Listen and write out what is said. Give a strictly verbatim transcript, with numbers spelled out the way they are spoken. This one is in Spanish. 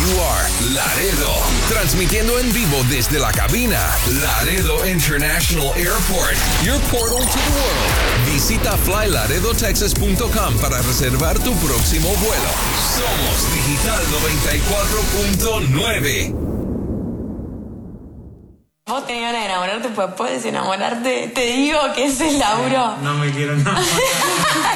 W R Laredo. Transmitiendo en vivo desde la cabina. Laredo International Airport. Your portal to the world. Visita fly laredo texas punto com para reservar tu próximo vuelo. Somos Digital noventa y cuatro punto nueve. Vos tenés ganas de enamorarte, pues puedes enamorarte. Te digo que ese es Lauro. No me quiero enamorar.